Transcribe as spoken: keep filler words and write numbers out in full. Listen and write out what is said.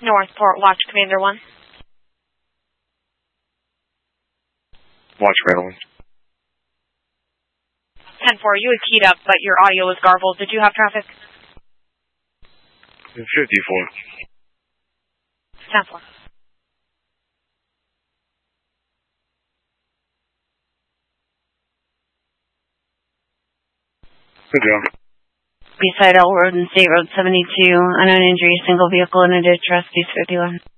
Northport, Watch Commander one. Watch Commander one. ten four, you had keyed up, but your audio was garbled. Did you have traffic? fifty-four. ten four. Good job. Beside L Road and State Road seventy-two, unknown injury, single vehicle in a ditch, rescue fifty-one.